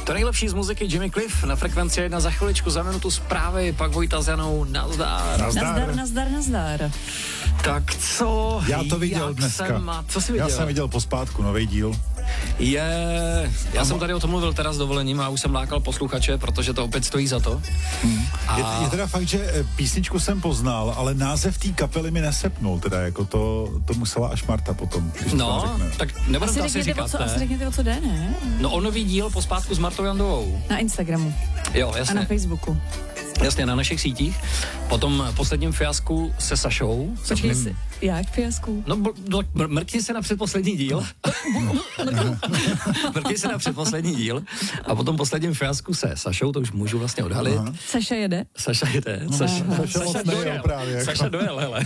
To nejlepší z muziky Jimmy Cliff na Frekvenci 1 za chviličku, za minutu zprávy, pak Vojta s Janou, nazdar. Tak co? Já to viděl dneska. Co jsi viděl? Já jsem viděl pospátku nový díl. Já jsem tady o tom mluvil teda s dovolením a už jsem lákal posluchače, protože to opět stojí za to. Je teda fakt, že písničku jsem poznal, ale název té kapely mi nesepnul, teda jako to musela až Marta potom. No, tak nebudem to asi říkat, ne? Asi řekněte, o co jde, ne? No o nový díl pospátku s Martou Jandovou. Na Instagramu. Jo, jasně. A na Facebooku. Jasně, na našich sítích. Potom posledním fiasku se Sašou. Počkej si, jak fiasku? No, mrkni se na předposlední díl. Mrkni se na předposlední díl. A potom posledním fiasku se Sašou, to už můžu vlastně odhalit. Aha. Saša jede. Saša dojel, hele.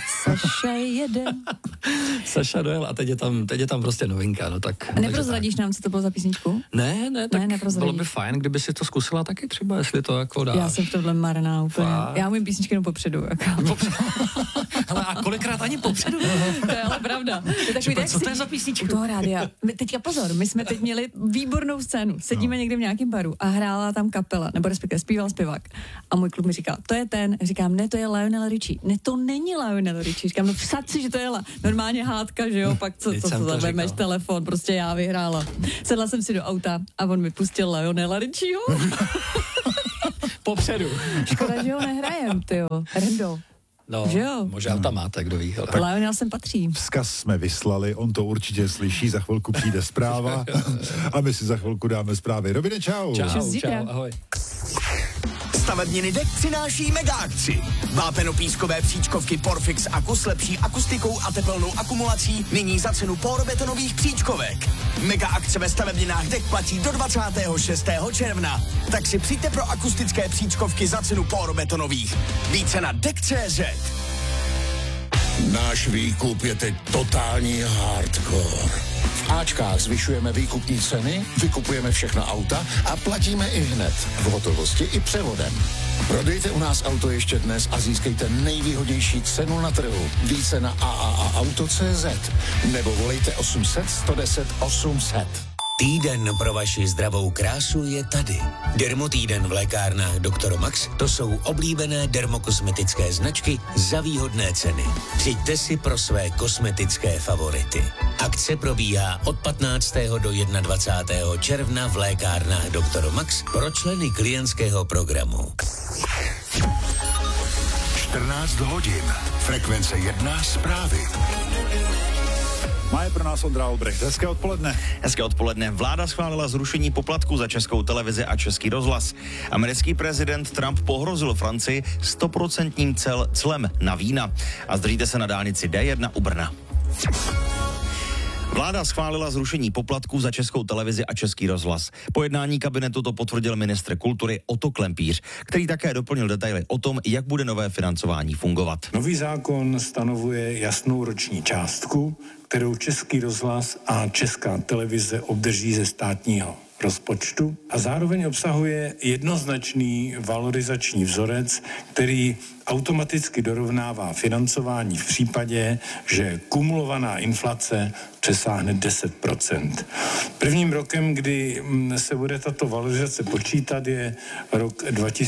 Saša dojel a teď je tam prostě novinka, no tak. A neprozradíš nám, co to bylo za písničku? Ne, tak neprozradíš. Bylo by fajn, kdyby si to zkusila taky třeba, jestli to jako dáš. Já jsem v tomhle marná úplně. Já umím písničky jenom popředu. Hele, a kolikrát ani popředu? To je ale pravda. Co to je za písničku? U toho rádia. Teďka pozor, my jsme teď měli výbornou scénu. Sedíme někde v nějakém baru a hrála tam kapela, nebo respektive zpíval zpěvák. A můj klub mi říká, to je ten. Říkám, ne, to je Lionel Richie. Ne, to není Lionel Richie. Říkám, no vsad si, že to je normálně hádka, že jo, pak co zavemeš telefon, prostě já vyhrála. Sedla jsem si do auta a on mi pustil Lionela Richieho. Popředu. Škoda, že ho nehrajem, tyjo. Rendo. No, možná tam máte, kdo ví. Lionel sem patří. Vzkaz jsme vyslali, on to určitě slyší, za chvilku přijde zpráva a my si za chvilku dáme zprávy. Robine, čau. Čau, ahoj. Stavebniny DEK přináší mega akci. Vápenopískové příčkovky Porfix Aku s lepší akustikou a tepelnou akumulací nyní za cenu porobetonových příčkovek. Mega akce ve stavebninách DEK platí do 26. června. Tak si přijďte pro akustické příčkovky za cenu porobetonových. Více na DEK.cz. Náš výkup je teď totální hardcore. V Ačkách zvyšujeme výkupní ceny, vykupujeme všechna auta a platíme i hned. V hotovosti i převodem. Prodejte u nás auto ještě dnes a získejte nejvýhodnější cenu na trhu. Více na AAAauto.cz nebo volejte 800 110 800. Týden pro vaši zdravou krásu je tady. Dermotýden v lékárnách Dr. Max, to jsou oblíbené dermokosmetické značky za výhodné ceny. Přijďte si pro své kosmetické favority. Akce probíhá od 15. do 21. června v lékárnách Dr. Max pro členy klientského programu. 14 hodin. Frekvence 1 zprávy. Má je pro nás Ondra Albrecht. Hezké odpoledne. Hezké odpoledne. Vláda schválila zrušení poplatku za Českou televizi a Český rozhlas. Americký prezident Trump pohrozil Francii 100% clem na vína. A zdržíte se na dálnici D1 u Brna. Vláda schválila zrušení poplatků za Českou televizi a Český rozhlas. Po jednání kabinetu to potvrdil ministr kultury Otto Klempíř, který také doplnil detaily o tom, jak bude nové financování fungovat. Nový zákon stanovuje jasnou roční částku, kterou Český rozhlas a Česká televize obdrží ze státního rozpočtu a zároveň obsahuje jednoznačný valorizační vzorec, který automaticky dorovnává financování v případě, že kumulovaná inflace přesáhne 10%. Prvním rokem, kdy se bude tato valorizace počítat, je rok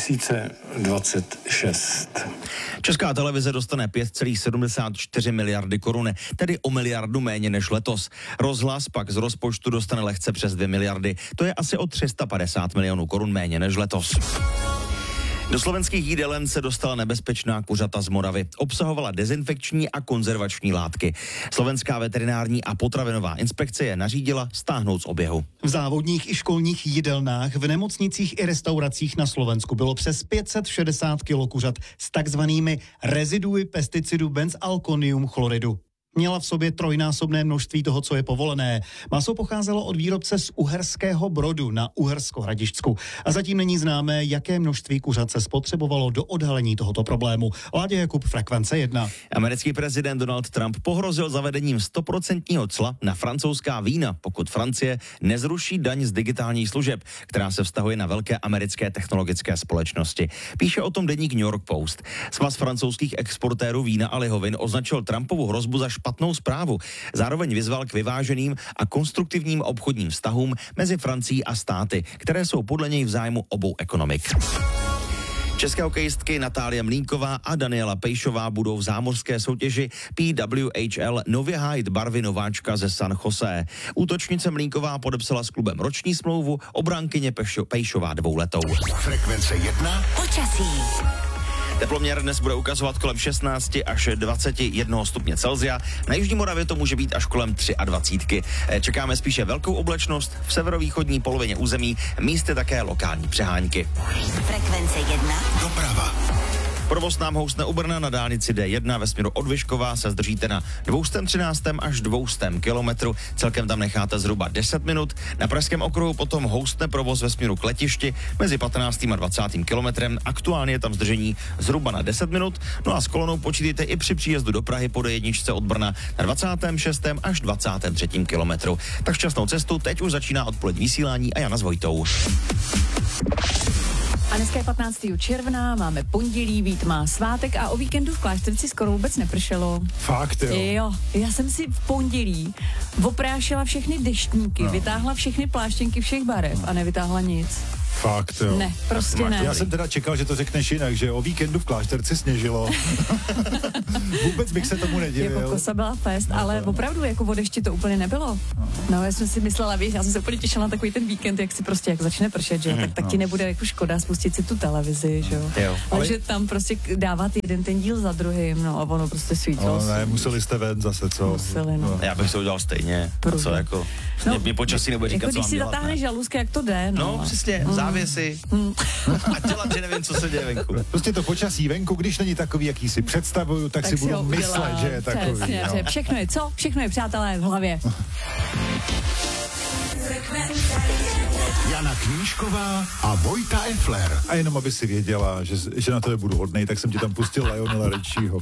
2026. Česká televize dostane 5,74 miliardy korun, tedy o miliardu méně než letos. Rozhlas pak z rozpočtu dostane lehce přes 2 miliardy, to je asi o 350 milionů korun méně než letos. Do slovenských jídelen se dostala nebezpečná kuřata z Moravy. Obsahovala dezinfekční a konzervační látky. Slovenská veterinární a potravinová inspekce je nařídila stáhnout z oběhu. V závodních i školních jídelnách, v nemocnicích i restauracích na Slovensku bylo přes 560 kg kuřat s takzvanými reziduy pesticidu benzalkonium chloridu. Měla v sobě trojnásobné množství toho, co je povolené. Maso pocházelo od výrobce z Uherského Brodu na Uhersko-Hradišťsku. A zatím není známé, jaké množství kuřat se spotřebovalo do odhalení tohoto problému. Láďa Jakub, Frekvence 1. Americký prezident Donald Trump pohrozil zavedením 100% cla na francouzská vína, pokud Francie nezruší daň z digitálních služeb, která se vztahuje na velké americké technologické společnosti. Píše o tom deník New York Post. Svaz francouzských exportérů vína a lihovin označil Trumpovu hrozbu za špatnou zprávu. Zároveň vyzval k vyváženým a konstruktivním obchodním vztahům mezi Francií a státy, které jsou podle něj v zájmu obou ekonomik. České hokejistky Natália Mlínková a Daniela Pejšová budou v zámořské soutěži PWHL nově hájit barvy nováčka ze San Jose. Útočnice Mlínková podepsala s klubem roční smlouvu, obránkyně Pejšová 2letou. Frekvence 1. Počasí. Teploměr dnes bude ukazovat kolem 16 až 21 stupně Celsia. Na jižní Moravě to může být až kolem 23. Čekáme spíše velkou oblečnost v severovýchodní polovině území, místy také lokální přehánky. Frekvence 1. Doprava. Provoz nám houstne u Brna na dálnici D1 ve směru od Vyškova se zdržíte na 213 až 200 kilometru. Celkem tam necháte zhruba 10 minut. Na Pražském okruhu potom houstne provoz ve směru k letišti mezi 15. a 20. kilometrem. Aktuálně je tam zdržení zhruba na 10 minut. No a s kolonou počítejte i při příjezdu do Prahy po D1 od Brna na 26. až 23. kilometru. Tak šťastnou cestu, teď už začíná odpolední vysílání a Jana s Vojtou. A dneska je 15. června, máme pondělí, Vít má svátek a o víkendu v Klášterci skoro vůbec nepršelo. Fakt, jo. Jo, já jsem si v pondělí oprášila všechny deštníky, vytáhla všechny pláštěnky všech barev a nevytáhla nic. Fakt, jo. Ne, prostě ne. Já jsem teda čekal, že to řekneš jinak, že o víkendu v Klášterci sněžilo. Vůbec bych se tomu nedivil. Jako kosa byla fest, ale opravdu jako o dešti to úplně nebylo. No, já jsem si myslela, víš, já jsem se úplně těšila na takový ten víkend, jak si prostě, jak začne pršet, že jo, tak ti nebude jako škoda spustit si tu televizi, že jo. Ale že tam prostě dávat jeden ten díl za druhým, no a ono prostě svítilo. No, ne, museli jste ven zase, co? Museli, no. Já bych to udělal stejně. Co jako, mě počasí nebude říkat, jako co když si dělat, zatáhneš žaluzky, jak to jde, no. No, přesně, závěsy. A dělat, že nevím, co se děje venku. Prostě to počasí venku, když není takový, jaký si představuju, tak si budu myslet, že je takový. Přesně, no. Všechno je co? Všechno je, přátelé, v hlavě. Jana Knížková a Vojta Effler. A jenom aby si věděla, že na to budu hodnej, tak jsem ti tam pustil Lionela Richieho.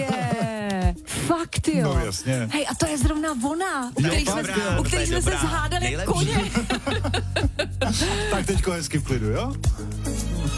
Fakt jo. No jasně. Hej, a to je zrovna ona, u kterých jsme se zhádali koně. Tak teďko hezky v klidu, jo?